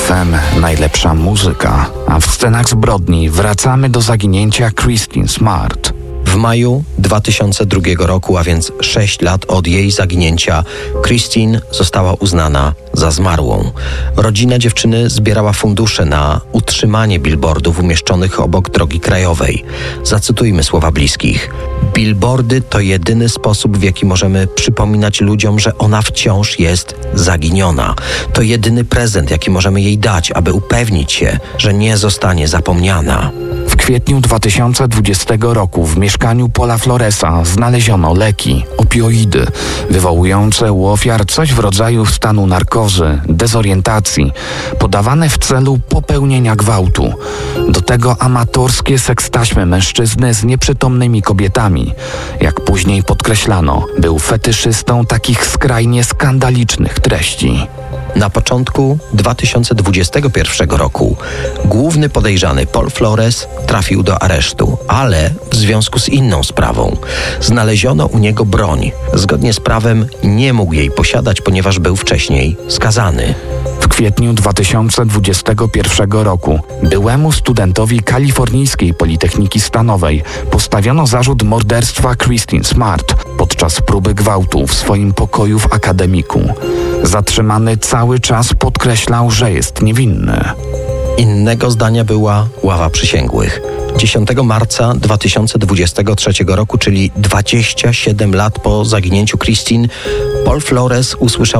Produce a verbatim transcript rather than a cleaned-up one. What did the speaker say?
F M najlepsza muzyka, a w scenach zbrodni wracamy do zaginięcia Christine Smart. W maju dwa tysiące drugiego roku, a więc sześć lat od jej zaginięcia, Christine została uznana za zmarłą. Rodzina dziewczyny zbierała fundusze na utrzymanie billboardów umieszczonych obok drogi krajowej. Zacytujmy słowa bliskich. Billboardy to jedyny sposób, w jaki możemy przypominać ludziom, że ona wciąż jest zaginiona. To jedyny prezent, jaki możemy jej dać, aby upewnić się, że nie zostanie zapomniana. W kwietniu dwa tysiące dwudziestego roku w mieszkaniu Paula Floresa znaleziono leki, opioidy, wywołujące u ofiar coś w rodzaju stanu narkozy, dezorientacji, podawane w celu popełnienia gwałtu. Do tego amatorskie sekstaśmy mężczyzny z nieprzytomnymi kobietami. Jak później podkreślano, był fetyszystą takich skrajnie skandalicznych treści. Na początku dwa tysiące dwudziestego pierwszego roku główny podejrzany Paul Flores trafił do aresztu, ale w związku z inną sprawą. Znaleziono u niego broń. Zgodnie z prawem nie mógł jej posiadać, ponieważ był wcześniej skazany. W kwietniu dwa tysiące dwudziestego pierwszego roku byłemu studentowi kalifornijskiej Politechniki Stanowej postawiono zarzut morderstwa Christine Smart podczas próby gwałtu w swoim pokoju w akademiku. Zatrzymany cały czas podkreślał, że jest niewinny. Innego zdania była ława przysięgłych. dziesiątego marca dwa tysiące dwudziestego trzeciego roku, czyli dwadzieścia siedem lat po zaginięciu Christine, Paul Flores usłyszał